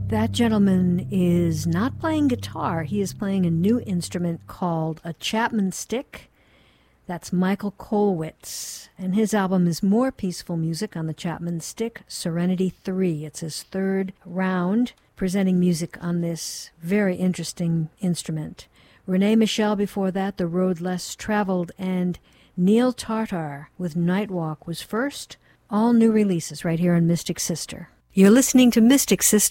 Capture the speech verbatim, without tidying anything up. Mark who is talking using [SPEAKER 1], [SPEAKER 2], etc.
[SPEAKER 1] That gentleman is not playing guitar. He is playing a new instrument called a Chapman stick. That's Michael Kolwitz, and his album is more peaceful music on the Chapman stick, Serenity three. It's his third round presenting music on this very interesting instrument. Renee Michelle before that, The Road Less Traveled, and Neil Tartar with Nightwalk was first. All new releases right here on Mystic Sister. You're listening to Mystic Sister